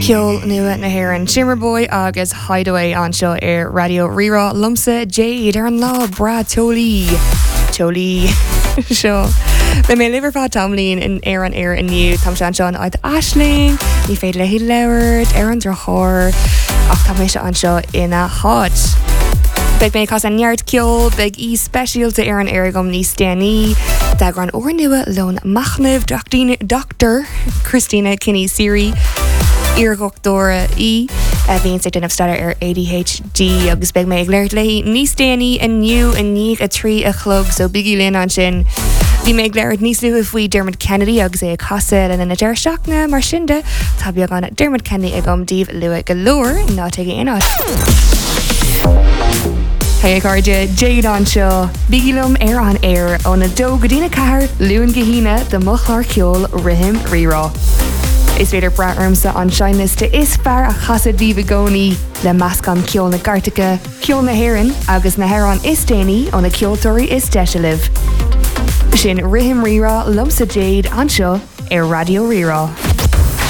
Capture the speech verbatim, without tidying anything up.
Ceol nua na haireann Shimmerboy agus Hideaway anseo ar Radio Rírá lumsa Jade ar an lá bra tolí tolí seo. Ba mé liverfá tamlín in ar an air iniu tam sean seán ait Aisling ní féidir le hí leirt ar an drochóir ach tá mé se anseo ina háit. Beg mé cos an neart ceol beg í speisialta ar an air gom níos déanaí da gran oir nua lón machnamh Doctor Christina Kinney Siri Iarghochtdóra í a bhíonn sé denmh stada ar A D H D agus beag mé ag léirt leihí níos déanaí aniu a ní a trí a chlog so bigí linn an sin. Bhí mé ag léirt níos luúh faoi Dermot Kennedy agus é a casa le na deir seachna mar sinnde tá beag an Dermot Kennedy ag gomdíobh lua go leor ná tuige inát. Hey Cardia, Jade on seo, bigilum ar an air ó na dó go dtína cahar luúin gohína de mochlar ceol rihim rírá. Is féidir braarmsa an seinliste is fear a chasad díomh gcónaí le meascán ceol na Gartacha, ceol na haireann agus na haireann is déanaí ó na ceoltóirí is deisialah. Sin rihim rírá lumsa Jade an seo ar Radio Rírá.